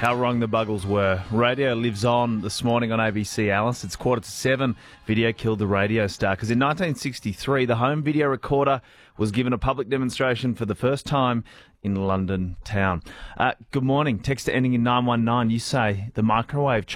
How wrong the Buggles were. Radio lives on this morning on ABC, Alice. It's 6:45. Video killed the radio star because in 1963, the home video recorder was given a public demonstration for the first time in London town. Good morning. Text ending in 919. You say the microwave